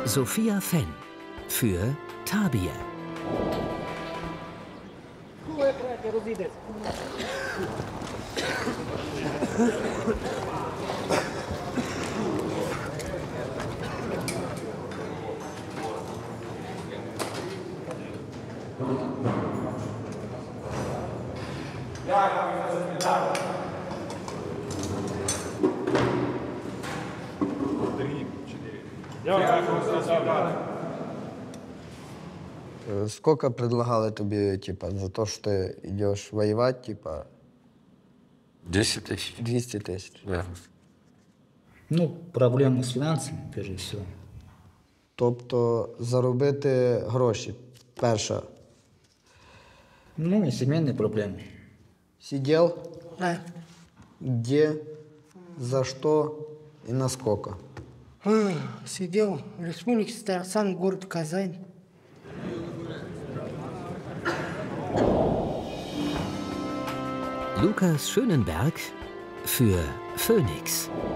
Sophia Fenn für Tabir. Сколько предлагали тобі, типа, за те, що ти йдеш воювати, типа? 200 тысяч. 200 тисяч. Да. Ну, проблемы с финансами, прежде всего. Тобто заробити гроші. Перша. Ну, и семейные проблемы. Сидел? Да. Где? За что и насколько? Сидел в Республике Татарстан, город Казань. Lukas Schönenberg für Phoenix.